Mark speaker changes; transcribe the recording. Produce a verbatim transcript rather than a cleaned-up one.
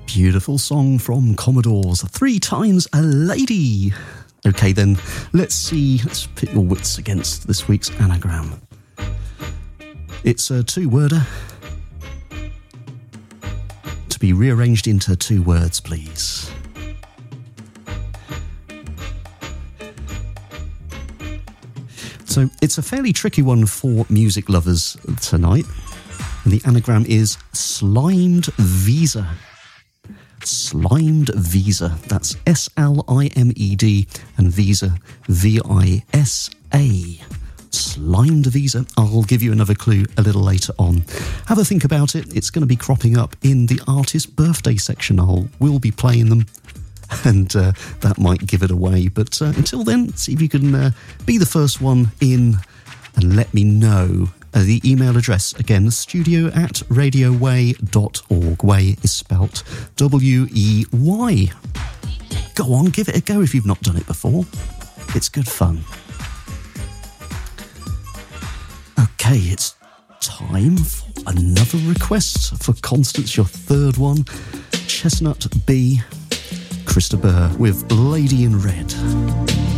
Speaker 1: Beautiful song from Commodores, Three Times a Lady. Okay then, let's see, let's pit your wits against this week's anagram. It's a two-worder. To be rearranged into two words, please. So it's a fairly tricky one for music lovers tonight. And the anagram is Slimed Visa. Slimed Visa. That's S L I M E D and Visa, V I S A. Slimed Visa. I'll give you another clue a little later on. Have a think about it. It's going to be cropping up in the artist birthday section. I'll we'll be playing them, and uh, that might give it away. But uh, until then, see if you can uh, be the first one in and let me know. Uh, the email address, again, studio at radioway dot org. Way is spelt W E Y. Go on, give it a go if you've not done it before. It's good fun. Okay, it's time for another request for Constance, your third one. Chestnut B, Krista Burr with Lady in Red.